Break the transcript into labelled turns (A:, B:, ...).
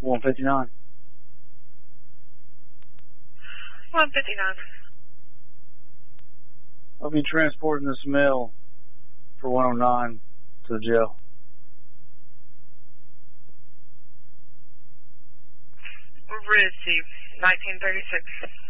A: 159.
B: 159.
A: I'll be transporting this mail for 109 to the jail.
B: Received. 1936.